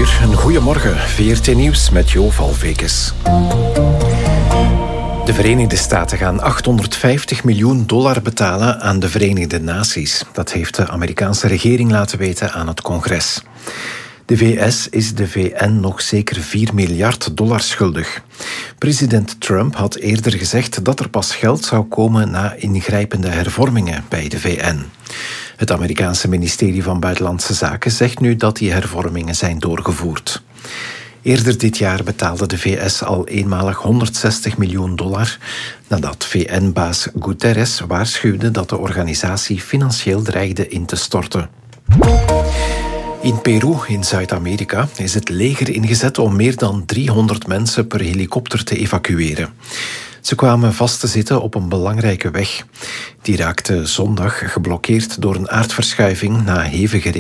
uur, een goeiemorgen. VRT Nieuws met Jo Valvekes. De Verenigde Staten gaan $850 miljoen betalen aan de Verenigde Naties. Dat heeft de Amerikaanse regering laten weten aan het congres. De VS is de VN nog zeker $4 miljard schuldig. President Trump had eerder gezegd dat er pas geld zou komen na ingrijpende hervormingen bij de VN. Het Amerikaanse ministerie van Buitenlandse Zaken zegt nu dat die hervormingen zijn doorgevoerd. Eerder dit jaar betaalde de VS al eenmalig $160 miljoen, nadat VN-baas Guterres waarschuwde dat de organisatie financieel dreigde in te storten. In Peru, in Zuid-Amerika, is het leger ingezet om meer dan 300 mensen per helikopter te evacueren. Ze kwamen vast te zitten op een belangrijke weg. Die raakte zondag geblokkeerd door een aardverschuiving na hevige